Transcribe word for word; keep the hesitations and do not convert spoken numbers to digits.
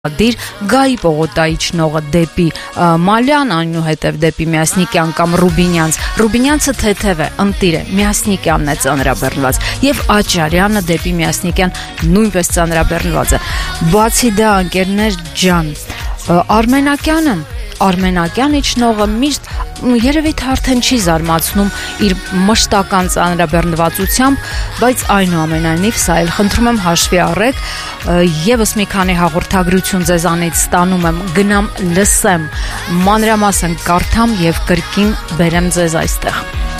Դիր Գայի պողոտայի չնողը դեպի Մալյան, այնուհետև դեպի Միասնիկյան կամ Ռուբինյանց, Ռուբինյանցը թեթև է, ընտիր է, Միասնիկյանն է ծանրաբեռնված եւ Աճարյանը դեպի Միասնիկյան նույնպես ծանրաբեռնված է։ Բացի դա, ընկերներ ջան, Արմենակյանը Արմենակյանի չնողը միշտ երևի թե արդեն չի զարմացնում իր մշտական ծանրաբեռնվածությամբ, բայց այնուամենայնիվ սա էլ խնդրում եմ հաշվի առեք, եւս մի քանի հաղորդագրություն ձեզանից ստանում եմ, գնամ լսեմ, մանրամասն կարդամ եւ կրկին բերեմ ձեզ այստեղ։